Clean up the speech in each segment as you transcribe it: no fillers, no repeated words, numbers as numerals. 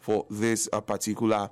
for this particular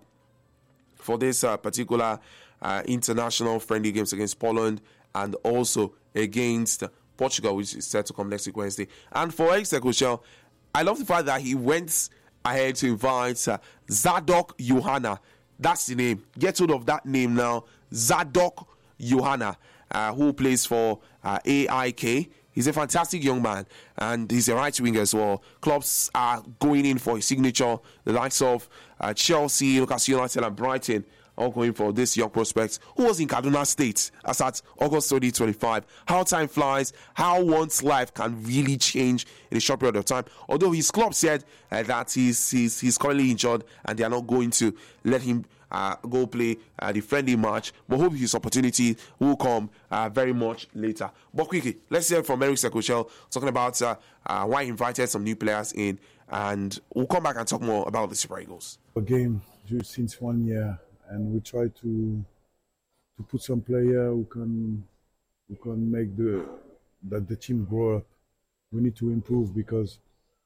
international friendly games against Poland and also against Portugal, which is set to come next week Wednesday. And for Eric Sekoshel, I love the fact that he went ahead to invite Zadok Johanna. That's the name. Get hold of that name now. Zadok Johanna, who plays for AIK. He's a fantastic young man, and he's a right winger as well. Clubs are going in for his signature. The likes of Chelsea, Newcastle United, and Brighton all going for this young prospect who was in Kaduna State as at August 2025. How time flies, how one's life can really change in a short period of time. Although his club said that he's currently injured and they are not going to let him go play the friendly match, but hope his opportunity will come very much later. But quickly, let's hear from Eric Sekoshel talking about why he invited some new players in, and we'll come back and talk more about the Super Eagles. A game since 1 year, and we try to put some player who can make the team grow up. We need to improve because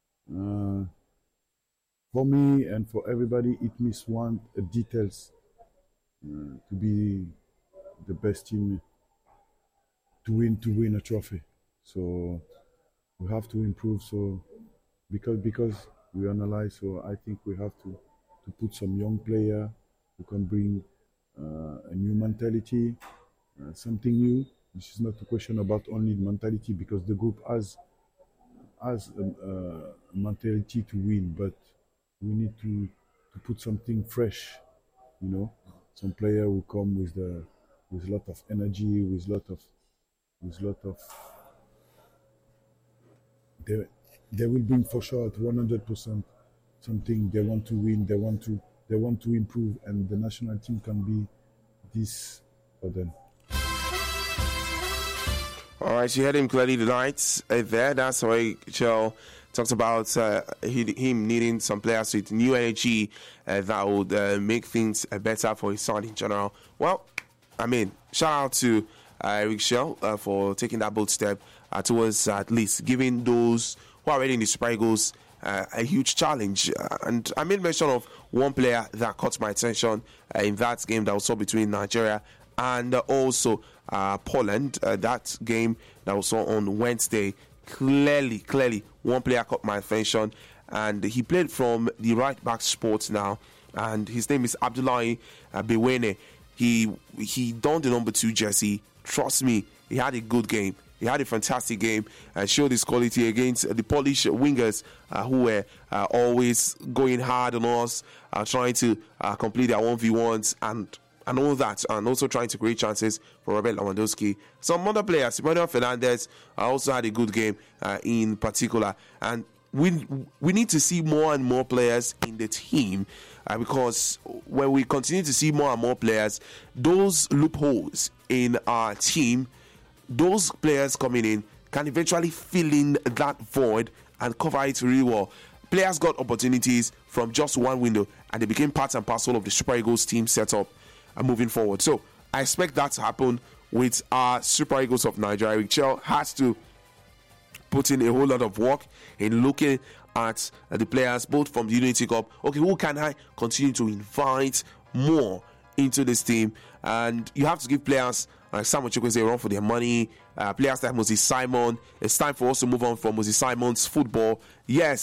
for me and for everybody, it means details to be the best team to win a trophy. So we have to improve. So because we analyze, so I think we have to put some young player who can bring a new mentality, something new. This is not a question about only mentality, because the group has a mentality to win, but we need to put something fresh, some player who come with a lot of energy, with lot of they will bring for sure at 100% something. They want to win, they want to improve, and the national team can be this for them. All right, you heard him clearly tonight there. That's why Joe talked about him needing some players with new energy that would make things better for his side in general. Well, shout out to Eric Shell for taking that bold step towards at least giving those who are already in the Super Eagles a huge challenge. And I made mention of one player that caught my attention in that game that was saw between Nigeria and also Poland. That game that was saw on Wednesday. Clearly, one player caught my attention, and he played from the right back spot now, and his name is Abdullahi Bewene. He donned the number 2 jersey. Trust me, he had a good game. He had a fantastic game and showed his quality against the Polish wingers who were always going hard on us, trying to complete their 1v1s and all that, and also trying to create chances for Robert Lewandowski. Some other players, Emmanuel Fernandez, also had a good game in particular. And we need to see more and more players in the team because when we continue to see more and more players, those loopholes in our team, those players coming in can eventually fill in that void and cover it really well. Players got opportunities from just one window, and they became part and parcel of the Super Eagles team setup moving forward. So I expect that to happen with our Super Eagles of Nigeria. Richel has to put in a whole lot of work in looking at the players both from the Unity Cup. Okay, who can I continue to invite more into this team? And you have to give players like Samuel Chukwueze a run for their money. Players like Moses Simon. It's time for us to move on from Moses Simon's football. Yes,